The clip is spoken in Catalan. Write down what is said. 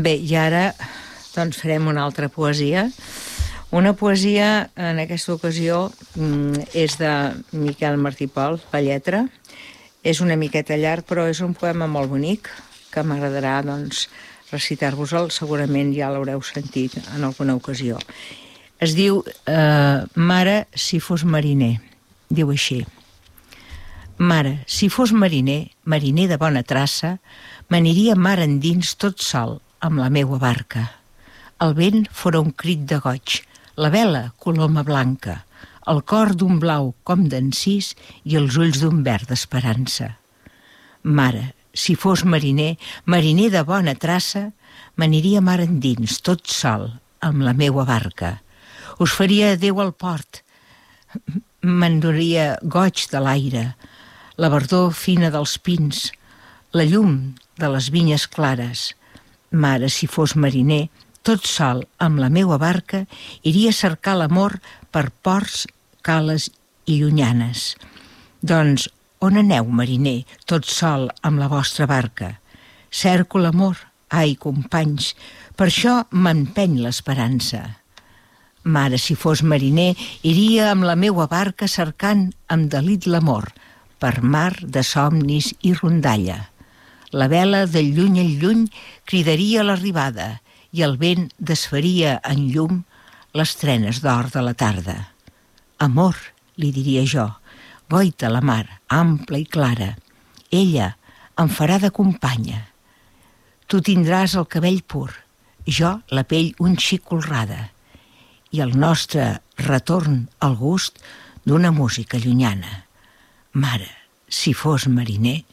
Bé, i ara doncs farem una altra poesia. Una poesia, en aquesta ocasió, és de Miquel Martí Pol, la lletra. És una miqueta llarg, però és un poema molt bonic, que m'agradarà, doncs, recitar-vos-el. Segurament ja l'haureu sentit en alguna ocasió. Es diu Mare, si fos mariner. Diu així: Mare, si fos mariner, mariner de bona traça, m'aniria mar endins tot sol amb la meua barca. El vent fora un crit de goig, la vela coloma blanca, el cor d'un blau com d'encís i els ulls d'un verd d'esperança. Mare, si fos mariner, mariner de bona traça, m'aniria mar endins tot sol amb la meua barca. Us faria adéu al port, m'enduria goig de l'aire, la verdor fina dels pins, la llum de les vinyes clares. Mare, si fos mariner, tot sol amb la meua barca, iria a cercar l'amor per ports, cales i llunyanes. Doncs, on aneu, mariner, tot sol amb la vostra barca? Cerco l'amor, ai, companys, per això m'empeny l'esperança. Mare, si fos mariner, iria amb la meua barca cercant amb delit l'amor, per mar de somnis i rondalla. La vela del lluny en lluny cridaria l'arribada i el vent desfaria en llum les trenes d'or de la tarda. Amor, li diria jo, goita la mar, ampla i clara. Ella em farà de companya. Tu tindràs el cabell pur, jo la pell un xic colrada, i el nostre retorn al gust d'una música llunyana. Mare, si fos mariner,